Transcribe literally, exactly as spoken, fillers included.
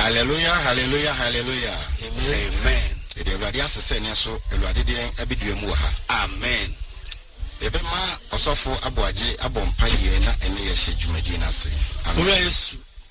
Hallelujah, hallelujah, hallelujah. Amen. The Radia Sene so Elwadidian Abiduamuha. Amen. Ebema Osofo Abuaje Abompaye na ene ye Medina se. Amen.